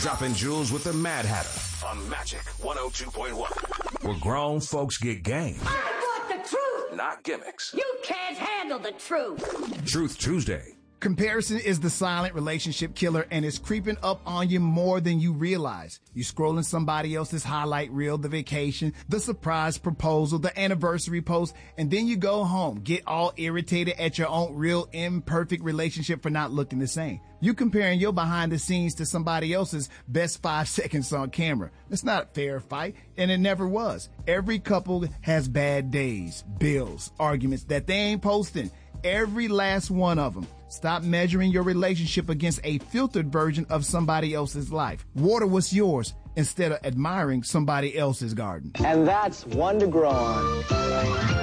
Dropping jewels with the Mad Hatter on Magic 102.1. Where grown folks get game. I want the truth, not gimmicks. You can't handle the truth. Truth Tuesday. Comparison is the silent relationship killer, and it's creeping up on you more than you realize. You're scrolling somebody else's highlight reel, the vacation, the surprise proposal, the anniversary post, and then you go home, get all irritated at your own real imperfect relationship for not looking the same. You comparing your behind the scenes to somebody else's best 5 seconds on camera. It's not a fair fight, and it never was. Every couple has bad days, bills, arguments that they ain't posting. Every last one of them. Stop measuring your relationship against a filtered version of somebody else's life. Water what's yours instead of admiring somebody else's garden. And that's one to grow on.